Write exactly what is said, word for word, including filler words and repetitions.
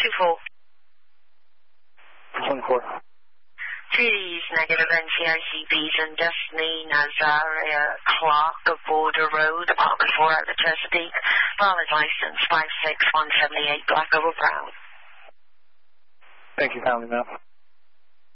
two four. twenty-four. Treaties, negative N C I C Bs and Destiny, Nazaria Clark of Border Road, apartment four out of Chesapeake. Valid license five six one seven eight, black over brown. Thank you kindly, ma'am.